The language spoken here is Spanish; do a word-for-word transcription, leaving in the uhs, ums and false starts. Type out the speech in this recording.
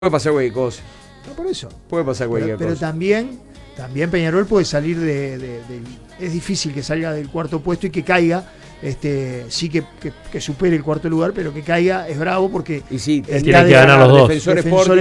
Puede pasar cualquier cosa. No, por eso. Puede pasar cualquier pero, pero cosa. también, también Peñarol puede salir de, de, de. Es difícil que salga del cuarto puesto y que caiga. Este, sí que, que, que supere el cuarto lugar, pero que caiga es bravo porque. Y sí, Tiene que ganar los dos. Defensor Defensor Sporting